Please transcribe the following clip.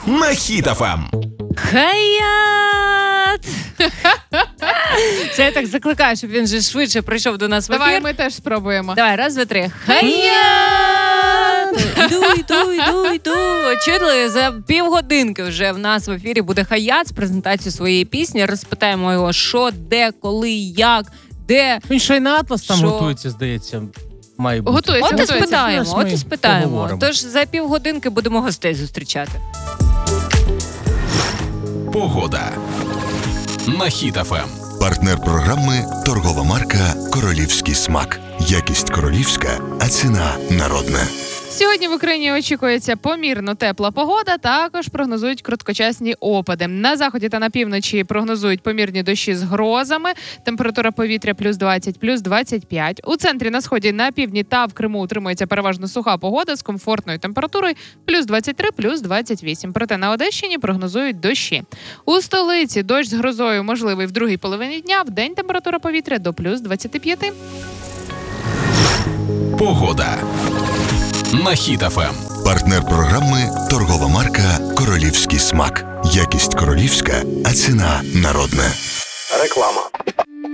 на Хіт FM. Хаят! Це я так закликаю, щоб він же швидше прийшов до нас в ефір. Давай ми теж спробуємо. Давай, раз, два, три. Хаят! Йду. Чули, за півгодинки вже в нас в ефірі буде Хаят з презентацією своєї пісні. Розпитаємо його, що, де, коли, як, де. Він ще й на Атлас там Що? готується, здається. Має бути. Готується. От і спитаємо. Поговоримо. Тож за півгодинки будемо гостей зустрічати. Погода на Хіт FM. Партнер програми – торгова марка «Королівський смак». Якість королівська, а ціна народна. Сьогодні в Україні очікується помірно тепла погода, також прогнозують короткочасні опади. На заході та на півночі прогнозують помірні дощі з грозами, температура повітря плюс 20, плюс 25. У центрі, на сході, на півдні та в Криму утримується переважно суха погода з комфортною температурою плюс 23, плюс 28. Проте на Одещині прогнозують дощі. У столиці дощ з грозою можливий в другій половині дня, в день температура повітря до плюс 25. Погода на Хіт FM. Партнер програми – торгова марка «Королівський смак». Якість королівська, а ціна народна. Реклама.